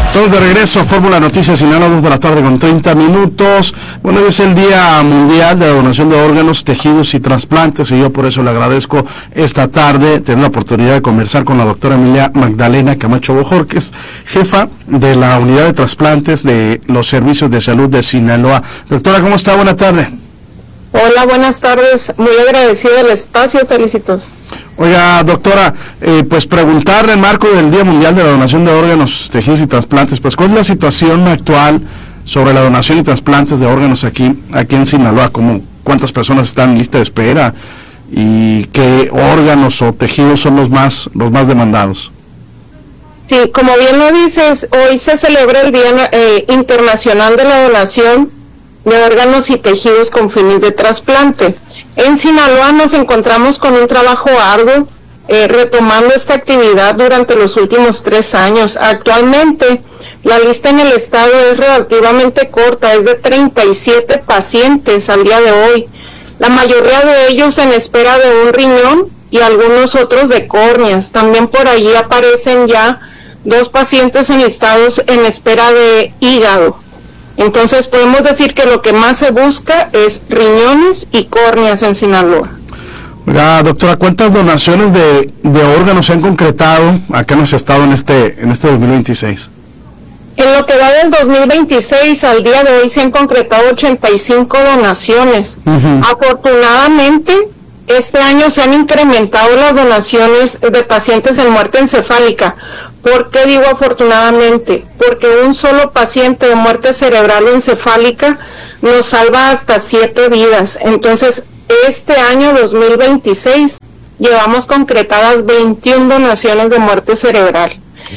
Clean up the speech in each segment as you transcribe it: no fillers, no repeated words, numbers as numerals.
Estamos de regreso a Fórmula Noticias Sinaloa, 2 de la tarde con 30 minutos. Bueno, hoy es el Día Mundial de la Donación de Órganos, Tejidos y Trasplantes, y yo por eso le agradezco esta tarde tener la oportunidad de conversar con la doctora Emilia Magdalena Camacho Bojorquez, jefa de la Unidad de Trasplantes de los Servicios de Salud de Sinaloa. Doctora, ¿cómo está? Buena tarde. Hola, buenas tardes. Muy agradecida del espacio, felicitos. Oiga, doctora, pues preguntarle en marco del Día Mundial de la Donación de Órganos, Tejidos y Trasplantes, pues ¿cuál es la situación actual sobre la donación y trasplantes de órganos aquí en Sinaloa? ¿Cuántas personas están en lista de espera? ¿Y qué órganos o tejidos son los más demandados? Sí, como bien lo dices, hoy se celebra el Día Internacional de la Donación de Órganos y Tejidos con fines de trasplante. En Sinaloa nos encontramos con un trabajo arduo retomando esta actividad durante los últimos 3 años. Actualmente la lista en el estado es relativamente corta, es de 37 pacientes al día de hoy. La mayoría de ellos en espera de un riñón y algunos otros de córneas. También por allí aparecen ya 2 pacientes enlistados en espera de hígado. Entonces podemos decir que lo que más se busca es riñones y córneas en Sinaloa. Oiga, doctora, ¿cuántas donaciones de órganos se han concretado acá en nuestro estado en este 2026? En lo que va del 2026 al día de hoy se han concretado 85 donaciones. Afortunadamente, este año se han incrementado las donaciones de pacientes en muerte encefálica. ¿Por qué digo afortunadamente? Porque un solo paciente de muerte cerebral o encefálica nos salva hasta 7 vidas. Entonces, este año 2026 llevamos concretadas 21 donaciones de muerte cerebral.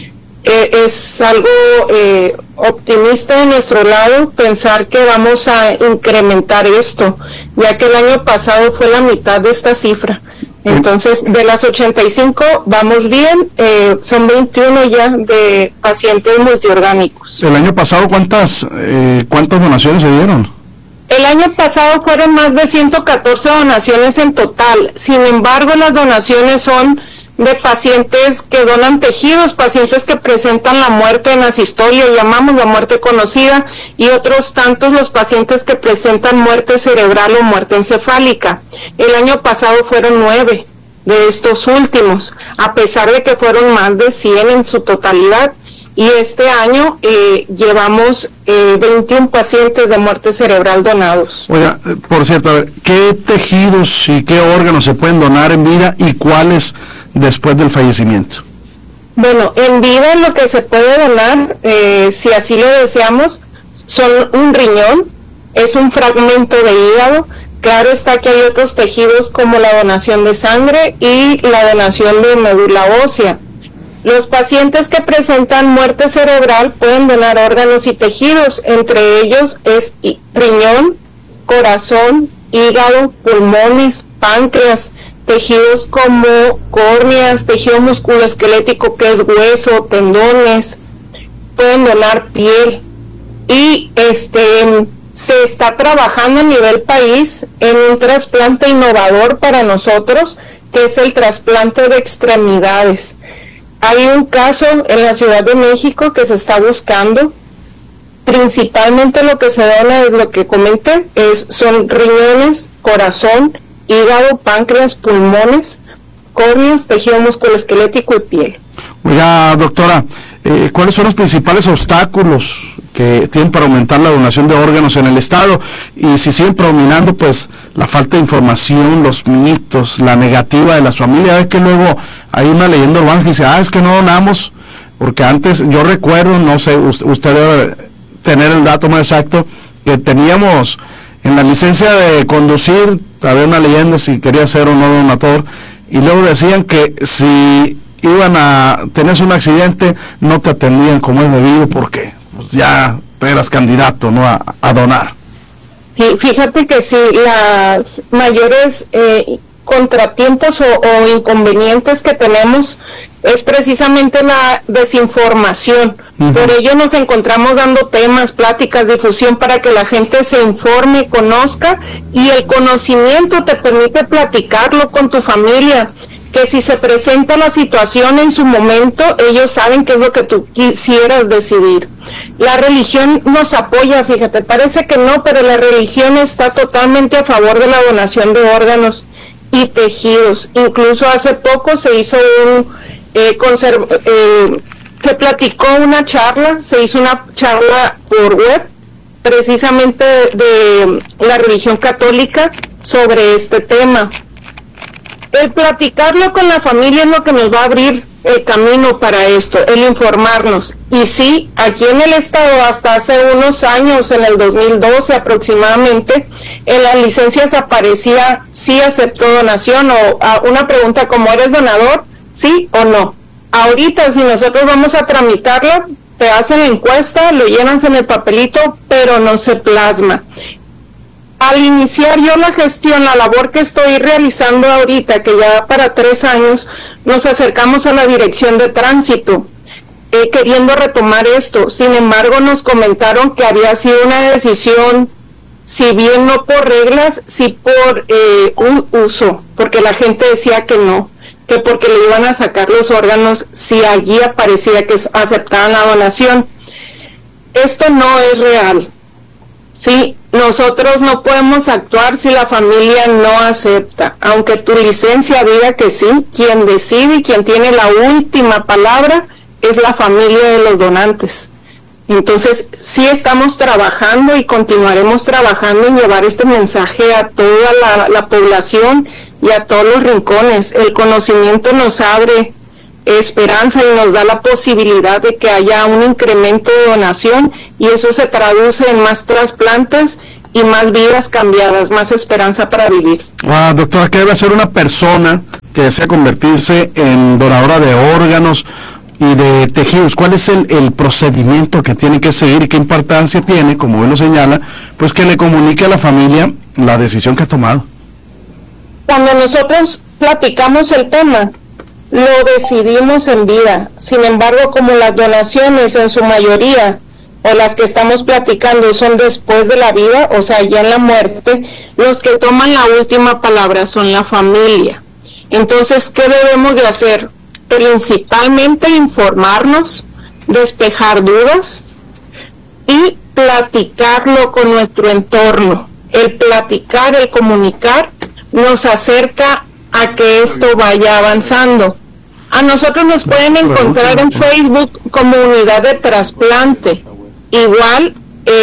Es algo optimista de nuestro lado pensar que vamos a incrementar esto, ya que el año pasado fue la mitad de esta cifra. Entonces, de las 85 vamos bien, son 21 ya de pacientes multiorgánicos. ¿El año pasado cuántas donaciones se dieron? El año pasado fueron más de 114 donaciones en total. Sin embargo, las donaciones son de pacientes que donan tejidos, pacientes que presentan la muerte en asistolia, llamamos la muerte conocida, y otros tantos los pacientes que presentan muerte cerebral o muerte encefálica. El año pasado fueron 9 de estos últimos, a pesar de que fueron más de 100 en su totalidad, y este año llevamos 21 pacientes de muerte cerebral donados. Oiga, por cierto, ¿qué tejidos y qué órganos se pueden donar en vida y cuáles después del fallecimiento? Bueno, en vida lo que se puede donar, si así lo deseamos, son un riñón, es un fragmento de hígado. Claro está que hay otros tejidos como la donación de sangre y la donación de médula ósea. Los pacientes que presentan muerte cerebral pueden donar órganos y tejidos, entre ellos es riñón, corazón, hígado, pulmones, páncreas, tejidos como córneas, tejido musculoesquelético que es hueso, tendones, pueden donar piel, y se está trabajando a nivel país en un trasplante innovador para nosotros, que es el trasplante de extremidades. Hay un caso en la Ciudad de México que se está buscando. Principalmente lo que se dona es lo que comenté, son riñones, corazón, hígado, páncreas, pulmones, córneas, tejido musculoesquelético y piel. Oiga, doctora, ¿cuáles son los principales obstáculos que tienen para aumentar la donación de órganos en el estado? Y si siguen predominando, pues, la falta de información, los mitos, la negativa de las familias. Es que luego hay una leyenda urbana que dice, es que no donamos, porque antes, yo recuerdo, no sé, usted debe tener el dato más exacto, que teníamos en la licencia de conducir, había una leyenda si quería ser o no donador, y luego decían que si iban a tener un accidente, no te atendían como es debido, porque pues, ya eras candidato, ¿no?, a donar. Fíjate que sí, las mayores contratiempos o inconvenientes que tenemos es precisamente la desinformación. Por ello nos encontramos dando temas, pláticas, difusión para que la gente se informe, conozca, y el conocimiento te permite platicarlo con tu familia. que si se presenta la situación en su momento, ellos saben qué es lo que tú quisieras decidir. La religión nos apoya, fíjate, parece que no, pero la religión está totalmente a favor de la donación de órganos y tejidos. Incluso hace poco se hizo se platicó una charla, se hizo una charla por web, precisamente de la religión católica, sobre este tema. El platicarlo con la familia es lo que nos va a abrir el camino para esto, el informarnos. Y sí, aquí en el estado, hasta hace unos años, en el 2012 aproximadamente, en las licencias aparecía sí aceptó donación, o una pregunta como ¿eres donador? ¿Sí o no? Ahorita, si nosotros vamos a tramitarlo, te hacen la encuesta, lo llenas en el papelito, pero no se plasma. Al iniciar yo la gestión, la labor que estoy realizando ahorita, que ya para 3 años, nos acercamos a la Dirección de Tránsito, queriendo retomar esto. Sin embargo, nos comentaron que había sido una decisión, si bien no por reglas, sí por un uso, porque la gente decía que no, que porque le iban a sacar los órganos si allí aparecía que aceptaban la donación. Esto no es real. Sí, nosotros no podemos actuar si la familia no acepta. Aunque tu licencia diga que sí, quien decide y quien tiene la última palabra es la familia de los donantes. Entonces, sí estamos trabajando y continuaremos trabajando en llevar este mensaje a toda la población y a todos los rincones. El conocimiento nos abre esperanza y nos da la posibilidad de que haya un incremento de donación, y eso se traduce en más trasplantes y más vidas cambiadas, más esperanza para vivir. Doctora, ¿qué debe hacer una persona que desea convertirse en donadora de órganos y de tejidos? ¿Cuál es el procedimiento que tiene que seguir y qué importancia tiene, como él lo señala, pues que le comunique a la familia la decisión que ha tomado? Cuando nosotros platicamos el tema, lo decidimos en vida. Sin embargo, como las donaciones en su mayoría, o las que estamos platicando, son después de la vida, o sea, ya en la muerte, los que toman la última palabra son la familia. Entonces, ¿qué debemos de hacer? Principalmente informarnos, despejar dudas y platicarlo con nuestro entorno. El platicar, el comunicar, nos acerca a que esto vaya avanzando. A nosotros nos pueden encontrar en Facebook como Unidad de Trasplante. Igual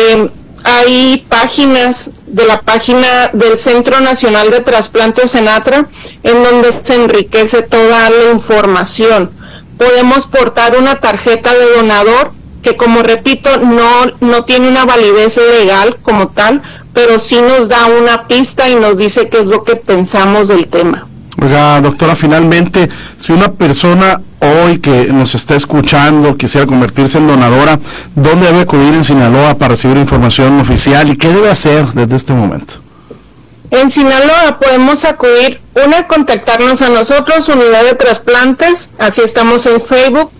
hay páginas de la página del Centro Nacional de Trasplante o Senatra, en donde se enriquece toda la información. Podemos portar una tarjeta de donador que, como repito, no tiene una validez legal como tal, pero sí nos da una pista y nos dice qué es lo que pensamos del tema. Oiga, doctora, finalmente, si una persona hoy que nos está escuchando quisiera convertirse en donadora, ¿dónde debe acudir en Sinaloa para recibir información oficial y qué debe hacer desde este momento? En Sinaloa podemos acudir, contactarnos a nosotros, Unidad de Trasplantes, así estamos en Facebook,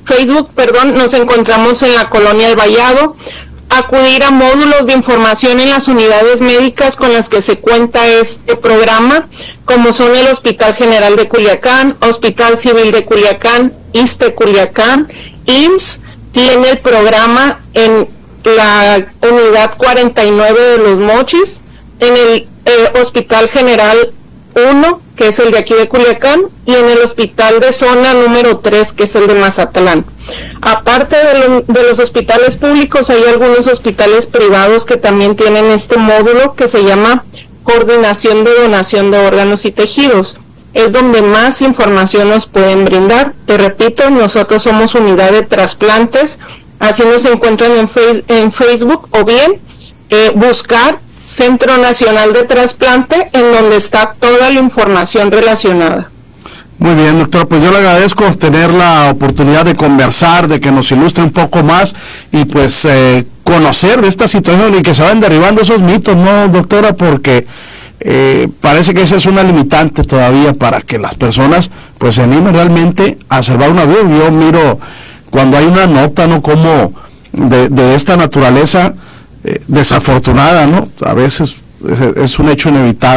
nos encontramos en la Colonia El Vallado. Acudir a módulos de información en las unidades médicas con las que se cuenta este programa, como son el Hospital General de Culiacán, Hospital Civil de Culiacán, ISSSTE Culiacán, IMSS tiene el programa en la unidad 49 de Los Mochis, en el Hospital General 1, que es el de aquí de Culiacán, y en el Hospital de Zona número 3, que es el de Mazatlán. Aparte de los hospitales públicos, hay algunos hospitales privados que también tienen este módulo que se llama Coordinación de Donación de Órganos y Tejidos. Es donde más información nos pueden brindar. Te repito, nosotros somos Unidad de Trasplantes, así nos encuentran en Facebook, o bien buscar Centro Nacional de Trasplante, en donde está toda la información relacionada. Muy bien, doctora, pues yo le agradezco tener la oportunidad de conversar, de que nos ilustre un poco más y pues conocer de esta situación y que se vayan derribando esos mitos, ¿no, doctora? Porque parece que esa es una limitante todavía para que las personas pues se animen realmente a salvar una vida. Yo miro cuando hay una nota, ¿no?, como de esta naturaleza desafortunada, ¿no? A veces es un hecho inevitable,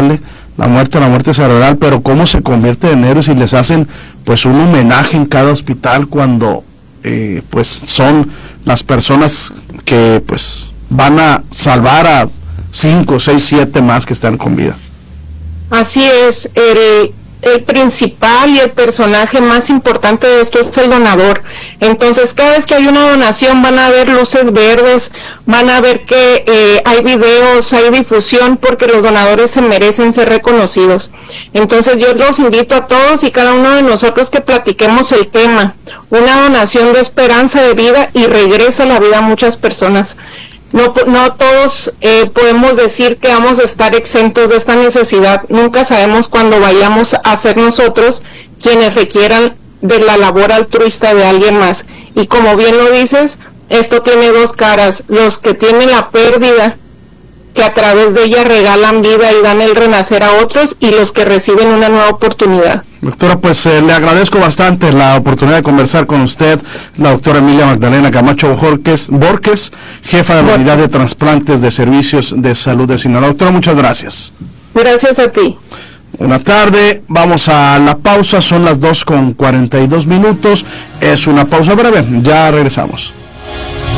la muerte cerebral, pero cómo se convierte en héroes y les hacen pues un homenaje en cada hospital cuando pues son las personas que pues van a salvar a 5, 6, 7 más que están con vida. Así es, el principal y el personaje más importante de esto es el donador. Entonces, cada vez que hay una donación van a haber luces verdes, van a ver que hay videos, hay difusión, porque los donadores se merecen ser reconocidos. Entonces, yo los invito a todos y cada uno de nosotros que platiquemos el tema. Una donación de esperanza de vida y regresa la vida a muchas personas. No todos podemos decir que vamos a estar exentos de esta necesidad. Nunca sabemos cuándo vayamos a ser nosotros quienes requieran de la labor altruista de alguien más. Y como bien lo dices, esto tiene dos caras. Los que tienen la pérdida, que a través de ella regalan vida y dan el renacer a otros, y los que reciben una nueva oportunidad. Doctora, pues le agradezco bastante la oportunidad de conversar con usted, la doctora Emilia Magdalena Camacho Borges, jefa de la Unidad de Trasplantes de Servicios de Salud de Sinaloa. Doctora, muchas gracias. Gracias a ti. Buenas tardes, vamos a la pausa, son las 2:42. Es una pausa breve, ya regresamos.